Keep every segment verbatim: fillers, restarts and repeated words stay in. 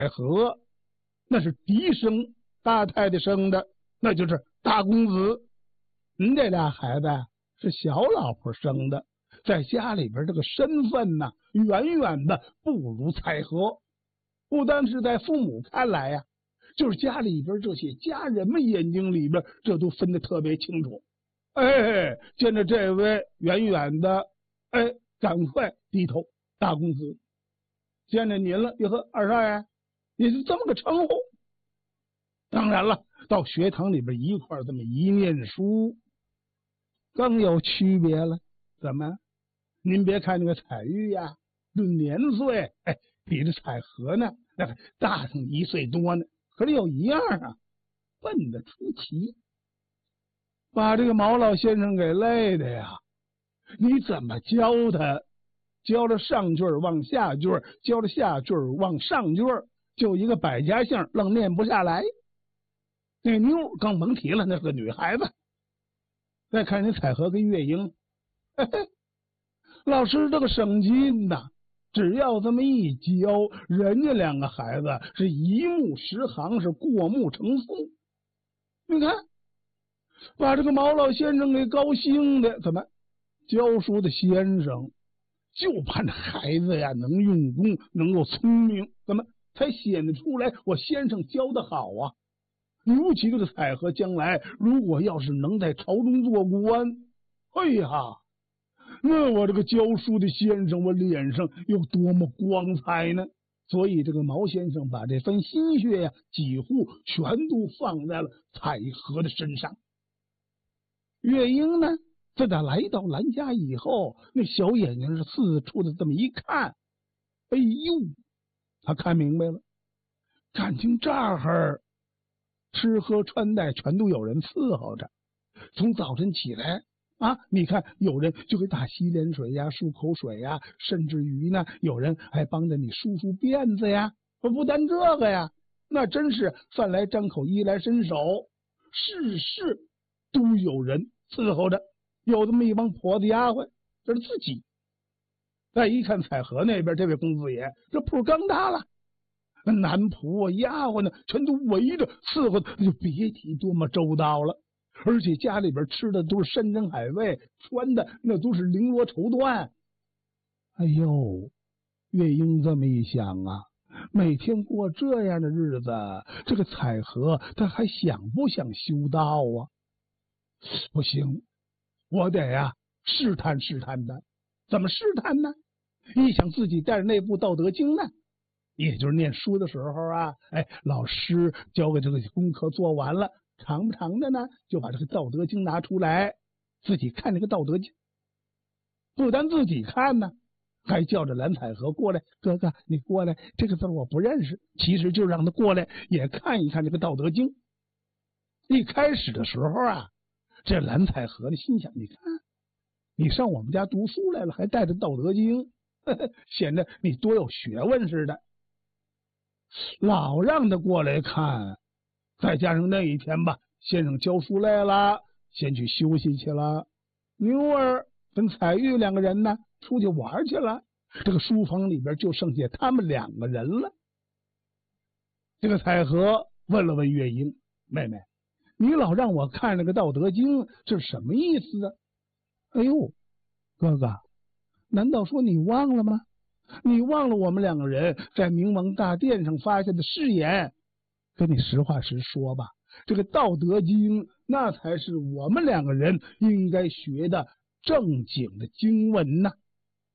和，那是嫡生，大太太生的，那就是大公子。您这俩孩子是小老婆生的，在家里边这个身份呢，远远的不如彩和。不单是在父母看来呀，就是家里边这些家人们眼睛里边，这都分得特别清楚。哎，见着这位远远的，哎，赶快低头，大公子。见着您了，哟呵，二少爷，你是这么个称呼。当然了，到学堂里边一块儿这么一念书，更有区别了。怎么？您别看那个彩玉呀，论年岁，哎，比这彩和呢，那个大上一岁多呢。可是有一样啊，笨得出奇，把这个毛老先生给累的呀。你怎么教他？教了上句往下句，教了下句往上句，就一个百家姓愣念不下来。那妞更甭提了，那是个女孩子。再看人彩和跟月英，嘿嘿，老师这个省劲呐，只要这么一教，人家两个孩子是一目十行，是过目成诵。你看，把这个毛老先生给高兴的，怎么？教书的先生就盼着孩子呀能用功，能够聪明，怎么才显得出来我先生教的好啊？尤其这个彩和将来如果要是能在朝中做官，哎呀，那我这个教书的先生，我脸上有多么光彩呢？所以这个毛先生把这份心血呀，几乎全都放在了彩和的身上。月英呢，自打来到兰家以后，那小眼睛是四处的这么一看，哎呦，他看明白了，感情这儿吃喝穿戴全都有人伺候着。从早晨起来啊，你看有人就给打洗脸水呀、漱口水呀，甚至于呢，有人还帮着你梳梳辫子呀。不单这个呀，那真是饭来张口，衣来伸手，事事都有人伺候着。有这么一帮婆子丫鬟，这是自己。再一看彩和那边这位公子爷，这铺更大了，男仆啊、丫鬟呢，全都围着伺候，就别提多么周到了。而且家里边吃的都是山珍海味，穿的那都是绫罗绸缎。哎呦，月英这么一想啊，每天过这样的日子，这个彩和他还想不想修道啊？不行，我得呀试探试探的。怎么试探呢？一想自己带着那部《道德经》呢，也就是念书的时候啊，哎，老师教给这个功课做完了，长不长的呢，就把这个《道德经》拿出来，自己看这个《道德经》。不单自己看呢，还叫着蓝采和过来，哥哥你过来，这个字我不认识。其实就让他过来也看一看这个《道德经》。一开始的时候啊，这蓝采和的心想，你看你上我们家读书来了，还带着《道德经》，呵呵，显得你多有学问似的。老让他过来看，再加上那一天吧，先生教书来了，先去休息去了。妞儿跟彩玉两个人呢，出去玩去了。这个书房里边就剩下他们两个人了。这个彩和问了问月英，妹妹，你老让我看那个《道德经》，这是什么意思啊？哎呦，哥哥，难道说你忘了吗？你忘了我们两个人在明王大殿上发下的誓言？跟你实话实说吧，这个《道德经》那才是我们两个人应该学的正经的经文呐！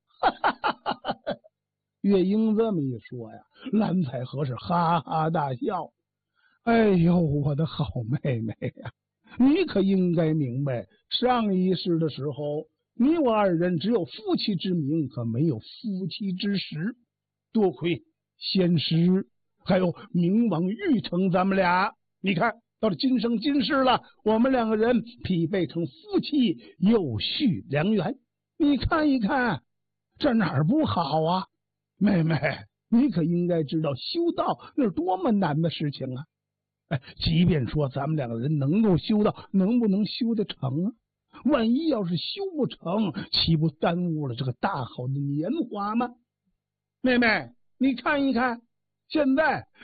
月英这么一说呀，蓝采和是哈哈大笑。哎呦，我的好妹妹呀，你可应该明白，上一世的时候，你我二人只有夫妻之名，可没有夫妻之实。多亏先师还有明王玉成咱们俩，你看到了今生今世了，我们两个人匹配成夫妻，又续良缘。你看一看，这哪儿不好啊？妹妹，你可应该知道，修道那是多么难的事情啊！哎，即便说咱们两个人能够修道，能不能修得成啊？万一要是修不成，岂不耽误了这个大好的年华吗？妹妹，你看一看，现在